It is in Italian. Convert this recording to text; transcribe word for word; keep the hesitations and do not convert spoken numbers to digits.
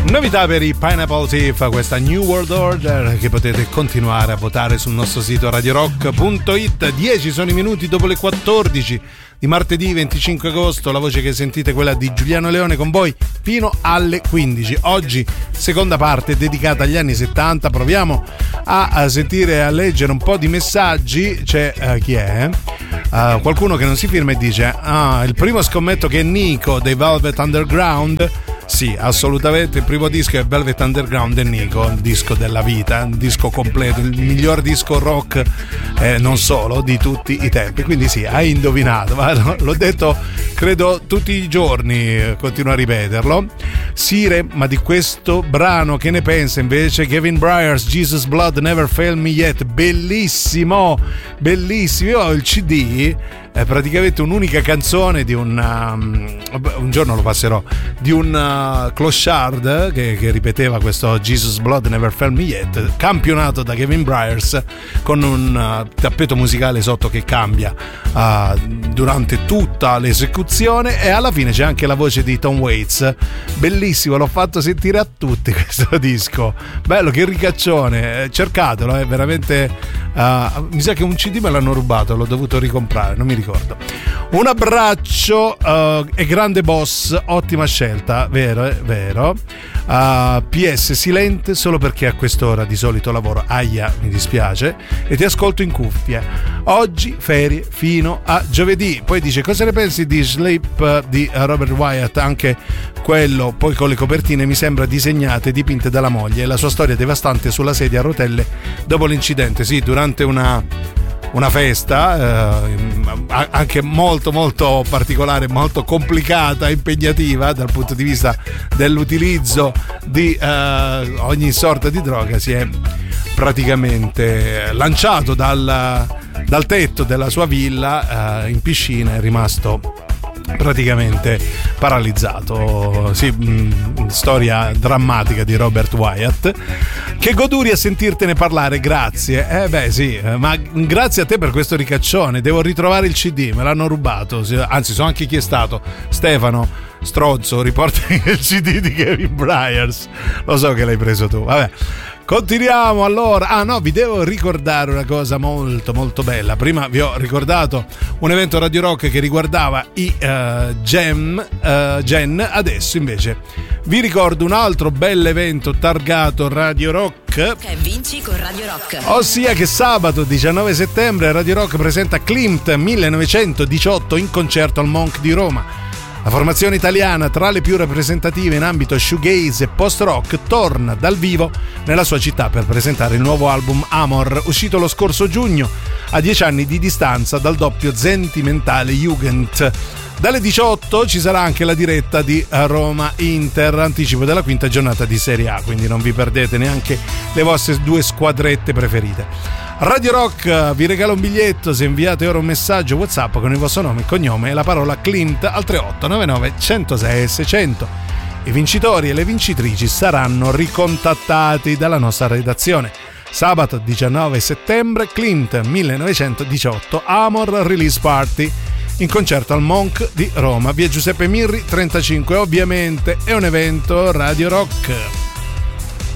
Novità per i Pineapple Thief, questa New World Order che potete continuare a votare sul nostro sito radio rock punto it. dieci sono i minuti dopo le quattordici di martedì venticinque agosto. La voce che sentite è quella di Giuliano Leone con voi fino alle quindici. Oggi seconda parte dedicata agli anni settanta. Proviamo a, a sentire e a leggere un po' di messaggi. C'è uh, chi è? Uh, qualcuno che non si firma e dice ah, il primo scommetto che è Nico dei Velvet Underground. Sì, assolutamente, il primo disco è Velvet Underground e Nico, il disco della vita, un disco completo, il miglior disco rock, eh, non solo, di tutti i tempi. Quindi sì, hai indovinato, ma l'ho detto credo tutti i giorni, continuo a ripeterlo. Sire, ma di questo brano che ne pensa invece? Kevin Bryars, Jesus Blood Never Failed Me Yet, bellissimo, bellissimo. Io ho il C D, è praticamente un'unica canzone di un um, un giorno lo passerò, di un uh, clochard che, che ripeteva questo Jesus Blood Never Failed Me Yet, campionato da Kevin Bryars, con un uh, tappeto musicale sotto che cambia uh, durante tutta l'esecuzione, e alla fine c'è anche la voce di Tom Waits. Bellissimo, l'ho fatto sentire a tutti questo disco, bello, che ricaccione, cercatelo, è veramente uh, mi sa che un C D me l'hanno rubato, l'ho dovuto ricomprare, non mi ricordo. Un abbraccio uh, e grande boss, ottima scelta, vero, è vero. uh, P S silente solo perché a quest'ora di solito lavoro, aia, mi dispiace, e ti ascolto in cuffia. Oggi ferie fino a giovedì. Poi dice cosa ne pensi di Sleep di Robert Wyatt, anche quello poi con le copertine mi sembra disegnate e dipinte dalla moglie, e la sua storia devastante sulla sedia a rotelle dopo l'incidente. Sì, durante una una festa eh, anche molto molto particolare, molto complicata, impegnativa dal punto di vista dell'utilizzo di eh, ogni sorta di droga, si è praticamente lanciato dal, dal tetto della sua villa eh, in piscina, è rimasto praticamente paralizzato. Sì, mh, storia drammatica di Robert Wyatt. Che goduria sentirtene parlare, grazie. Eh beh sì, ma grazie a te per questo ricaccione. Devo ritrovare il C D, me l'hanno rubato, anzi so anche chi è stato. Stefano stronzo, riportami il C D di Kevin Bryars, lo so che l'hai preso tu, vabbè. Continuiamo allora. Ah no, vi devo ricordare una cosa molto molto bella. Prima vi ho ricordato un evento Radio Rock che riguardava i uh, Gem, uh, Gen. Adesso invece vi ricordo un altro bell'evento targato Radio Rock. Che vinci con Radio Rock. Ossia che sabato diciannove settembre Radio Rock presenta Klimt millenovecentodiciotto in concerto al Monk di Roma. La formazione italiana, tra le più rappresentative in ambito shoegaze e post-rock, torna dal vivo nella sua città per presentare il nuovo album Amor, uscito lo scorso giugno, a dieci anni di distanza dal doppio sentimentale Jugend. Dalle diciotto ci sarà anche la diretta di Roma-Inter, anticipo della quinta giornata di Serie A, quindi non vi perdete neanche le vostre due squadrette preferite. Radio Rock vi regala un biglietto se inviate ora un messaggio WhatsApp con il vostro nome e cognome e la parola Klimt al tre otto nove nove uno zero sei seicento. I vincitori e le vincitrici saranno ricontattati dalla nostra redazione. Sabato diciannove settembre, Klimt millenovecentodiciotto Amor Release Party in concerto al Monk di Roma, via Giuseppe Mirri trentacinque. Ovviamente è un evento Radio Rock.